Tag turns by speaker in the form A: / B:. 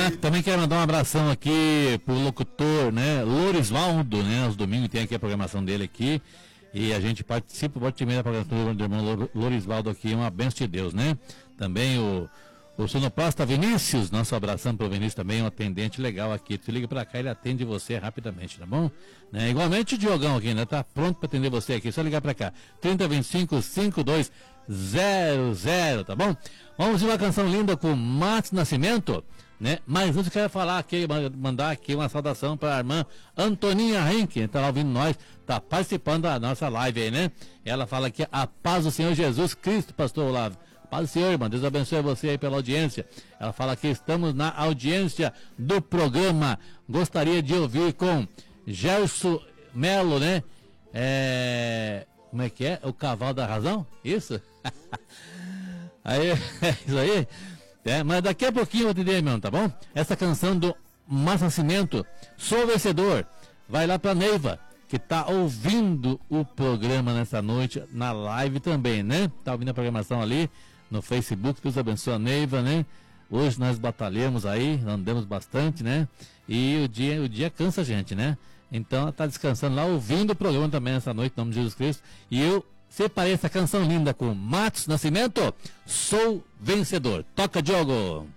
A: Também quero mandar um abração aqui pro locutor, né, Lorisvaldo, né, aos domingos tem aqui a programação dele aqui, e a gente participa da programação do irmão Lorisvaldo aqui, uma bênção de Deus, né? Também o sonoplasta Vinícius, nosso abração pro Vinícius também, um atendente legal aqui. Tu liga pra cá, ele atende você rapidamente, tá bom? Né? Igualmente o Diogão aqui, né? Tá pronto pra atender você aqui, só ligar pra cá. 3025-5200, tá bom? Vamos de uma canção linda com Matos Nascimento, né? Mas antes eu quero falar aqui, mandar aqui uma saudação para a irmã Antoninha Henke, que tá lá ouvindo nós, tá participando da nossa live aí, né? Ela fala aqui, a paz do Senhor Jesus Cristo, pastor Olavo. Paz do Senhor, irmão, Deus abençoe você aí pela audiência. Ela fala que estamos na audiência do programa. Gostaria de ouvir com Gerson Melo, né? Como é que é? O Cavalo da Razão? Isso? Aí, isso aí. Mas daqui a pouquinho eu vou te dizer, irmão, tá bom? Essa canção do Matos Nascimento, Sou Vencedor, vai lá pra Neiva, que tá ouvindo o programa nessa noite, na live também, né? Tá ouvindo a programação ali no Facebook. Deus abençoe a Neiva, né? Hoje nós batalhamos aí, andamos bastante, né? E o dia cansa a gente, né? Então ela tá descansando lá, ouvindo o programa também nessa noite, em nome de Jesus Cristo. E eu separei essa canção linda com Matos Nascimento, Sou Vencedor. Toca, Diogo!